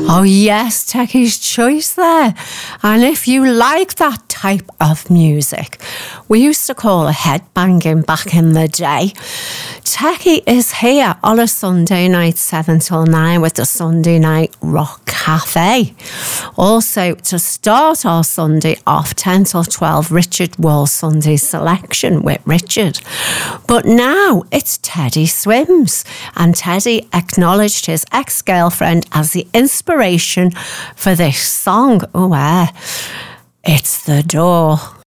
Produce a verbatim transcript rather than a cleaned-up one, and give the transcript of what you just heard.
Oh yes, Techie's choice there. And if you like that type of music, we used to call it headbanging back in the day. Techie is here on a Sunday night, seven till nine, with the Sunday Night Rock Cafe. Also, to start our Sunday off, ten till twelve, Richard Wall's Sunday Selection with Richard. But now it's Teddy Swims, and Teddy acknowledged his ex-girlfriend as the inspiration for this song. Oh, uh, it's The Door.